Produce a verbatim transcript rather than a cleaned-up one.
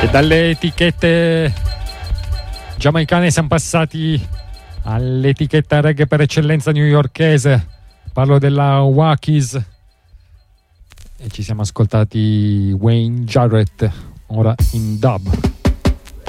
E dalle etichette giamaicane siamo passati all'etichetta reggae per eccellenza newyorkese. Parlo della Wakies e ci siamo ascoltati Wayne Jarrett, ora in dub.